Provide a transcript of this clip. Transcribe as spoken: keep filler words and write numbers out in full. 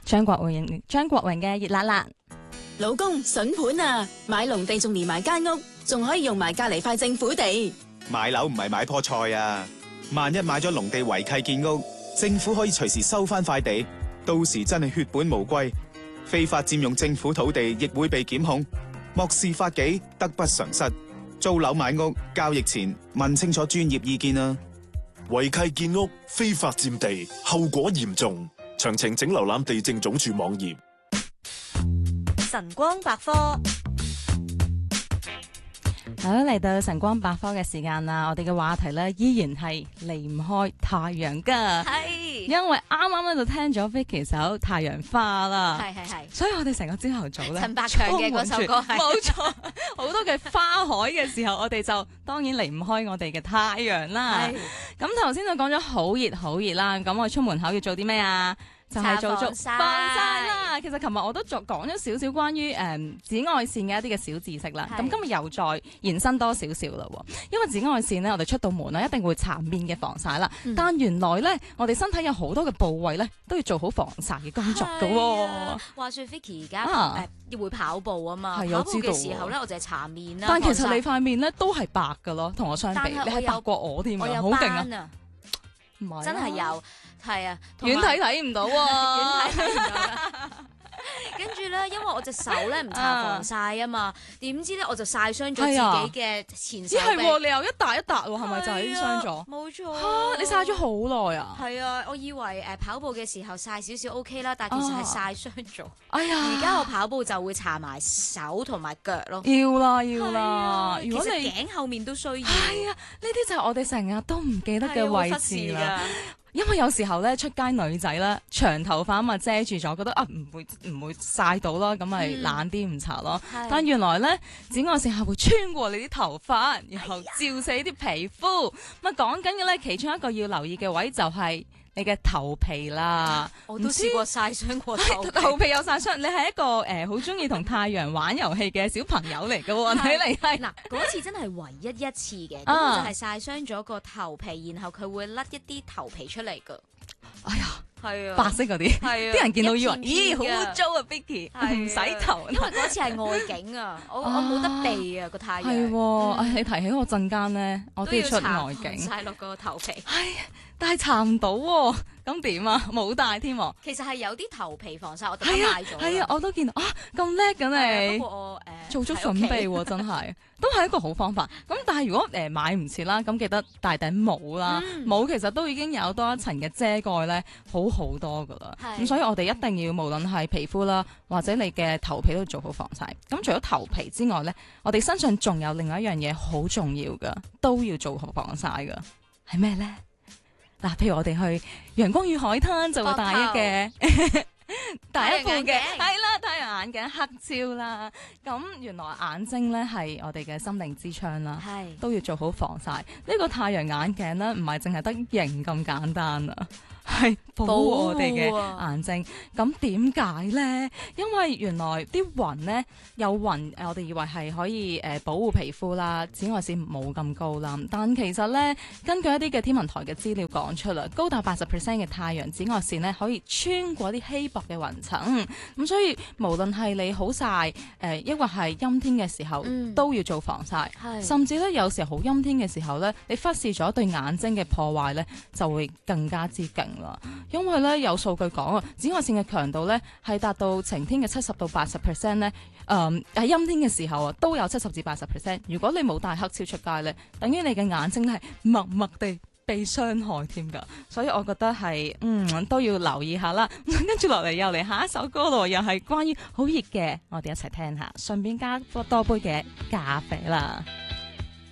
張國榮張國榮嘅熱辣辣。 老公筍盤啊，買農地仲連埋間屋，仲可以用埋隔籬塊政府地。 買樓唔係買棵菜啊，萬一買咗農地違契建屋，政府可以隨時收翻塊地，到時真係血本無歸，非法佔用政府土地亦會被檢控，漠視法紀，得不償失。租樓買屋交易前問清楚專業意見啊！ 違契建屋、非法佔地，後果嚴重。詳情請瀏覽地政總署網頁。 晨光百科， 好，嚟到晨光百科嘅時間啦，我哋嘅話題咧依然係離唔開太陽噶， 係因為啱啱咧就聽咗 Vicky 首《太陽花》啦， 係係係， 所以我哋成個朝頭早咧， 陳百強嘅嗰首歌係冇錯，好多嘅花海嘅時候，我哋就當然離唔開我哋嘅太陽啦。咁頭先就講咗好熱好熱啦，咁我出門口要做啲咩啊？就係做足防曬啦。其實琴日我都做講咗少少關於誒、嗯、紫外線嘅一啲嘅小知識啦。咁今日又再延伸多少少啦。因為紫外線呢，我哋出到門咧一定會搽面嘅防曬啦。嗯、但原來咧，我哋身體有好多嘅部位咧都要做好防曬嘅工作㗎、啊。 話說 Vicky 而家誒會跑步啊嘛， 係跑步嘅我知道時候咧，我就係搽面啦。 但其實你塊面咧都係白㗎咯，同我相比，你係白過我添㗎，好勁啊！唔係真係有，係啊， 遠睇睇唔到喎， 遠睇睇唔到。跟住咧，因為我隻手咧唔搽防曬啊嘛，點知咧我就曬傷咗自己嘅前手臂。 咦係喎，你又一笪一笪喎，係咪就係傷咗？ 冇錯。 嚇！你曬咗好耐啊？ 係啊，我以為誒跑步嘅時候曬少少 OK 啦，但係其實係曬傷咗。 哎呀！ 而家我跑步就會搽埋手同埋腳咯。 要啦要啦，如果你頸後面都需要。係啊，呢啲就係我哋成日都唔記得嘅位置啦。因為有時候咧出街女仔咧長頭髮啊嘛遮住咗，覺得啊唔會唔會曬到啦，咁咪懶啲唔搽咯。嗯、但原來咧紫外線係會穿過你啲頭髮，然後照死啲皮膚。咁啊講緊嘅咧，其中一個要留意嘅位就係你嘅頭皮啦。 我都試過曬傷過頭皮， 頭皮有曬傷。你係一個誒好中意同太陽玩遊戲嘅小朋友嚟嘅喎，睇嚟係嗱嗰次真係唯一一次嘅，咁、啊、就係曬傷咗個頭皮，然後佢會甩一啲頭皮出嚟㗎。 哎呀！ 係啊， 白色嗰啲，係啊，啲人見到以為咦好污糟啊 ，Vicky 唔洗頭， 因為嗰次係外景啊，我我冇得避啊個太陽。 係喎，你提起我陣間咧，我都要出外景， 曬落個頭皮。 係，但係搽唔到喎，咁點啊？冇帶添。 其實係有啲頭皮防曬，我特登買咗。 係啊，我都見到啊，咁叻嘅你。 不過我誒做足準備喎，真係都係一個好方法。咁但係如果誒買唔切啦，咁記得戴頂帽啦。帽其實都已經有多一層嘅遮蓋咧，好好多噶啦。咁所以我哋一定要無論係皮膚啦，或者你嘅頭皮都做好防曬。咁除咗頭皮之外咧，我哋身上仲有另外一樣嘢好重要噶，都要做好防曬噶。係咩咧？嗱，譬如我哋去陽光與海灘就會戴一嘅。第一副嘅係啦，太陽眼鏡黑超啦。咁原來眼睛咧係我哋嘅心靈之窗啦，係都要做好防曬。呢、這個太陽眼鏡咧唔係淨係得型咁簡單啊，係保護我哋嘅眼睛。咁點解咧？因為原來啲雲咧有雲，我哋以為係可以誒、呃、保護皮膚啦，紫外線冇咁高啦。但其實咧，根據一啲嘅天文台嘅資料講出啦，高達八十 percent 嘅太陽紫外線咧可以穿過啲稀薄嘅雲層。咁所以無論係你好曬誒，抑或係陰天嘅時候，嗯、都要做防曬。甚至咧有時候好陰天嘅時候咧，你忽視咗對眼睛嘅破壞咧，就會更加之勁啦。因為咧有數據講啊，紫外線嘅強度咧係達到晴天嘅七十到八十 percent 咧，誒喺陰天嘅時候啊都有七十至八十 percent。如果你冇帶黑超出街咧，等於你嘅眼睛咧係默默地被傷害添㗎。所以我覺得係嗯都要留意下啦。跟住落嚟又嚟下一首歌咯，又係關於好熱嘅，我哋一齊聽下，順便加多杯嘅咖啡啦。